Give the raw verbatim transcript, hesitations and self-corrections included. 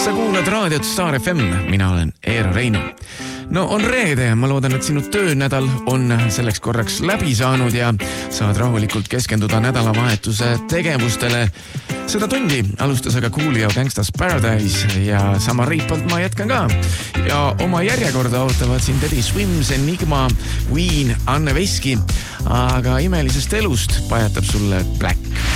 Sa kuulad raadiot Star F M, mina olen Eero Reino. No on reede ja ma loodan, et sinu töönädal on selleks korraks läbi saanud ja saad rahulikult keskenduda nädalavahetuse tegevustele. Seda tundi alustas aga Coolio Gangsta's Paradise ja sama riipalt ma jätkan ka. Ja oma järjekorda ootavad siin Teddy Swims, Enigma, Queen, Anne Veski, aga imelisest elust pajatab sulle Black.